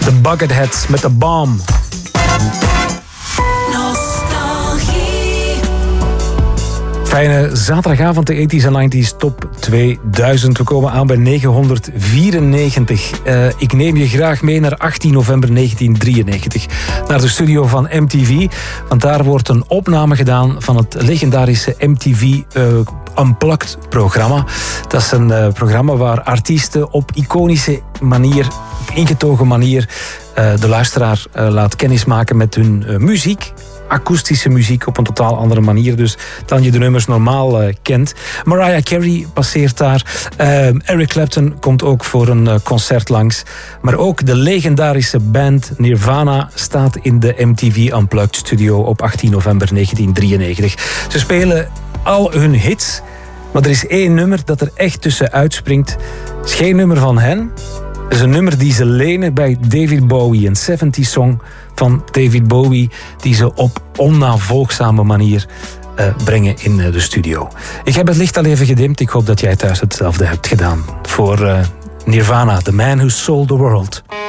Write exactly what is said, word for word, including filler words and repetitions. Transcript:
De Bucketheads met de Bomb. Fijne zaterdagavond, de tachtiger en negentiger top tweeduizend. We komen aan bij negenhonderdvierennegentig. Uh, ik neem je graag mee naar achttien november negentien drieënnegentig. Naar de studio van M T V. Want daar wordt een opname gedaan van het legendarische M T V uh, Unplugged programma. Dat is een uh, programma waar artiesten op iconische manier, op ingetogen manier, uh, de luisteraar uh, laat kennismaken met hun uh, muziek. Akoestische muziek op een totaal andere manier dus dan je de nummers normaal uh, kent. Mariah Carey passeert daar. Uh, Eric Clapton komt ook voor een uh, concert langs. Maar ook de legendarische band Nirvana staat in de M T V Unplugged studio op achttien november negentien drieënnegentig. Ze spelen al hun hits, maar er is één nummer dat er echt tussen uitspringt. Het is geen nummer van hen. Het is een nummer die ze lenen bij David Bowie, een zeventig song van David Bowie, die ze op onnavolgzame manier uh, brengen in uh, de studio. Ik heb het licht al even gedimd. Ik hoop dat jij thuis hetzelfde hebt gedaan. Voor uh, Nirvana, The Man Who Sold the World.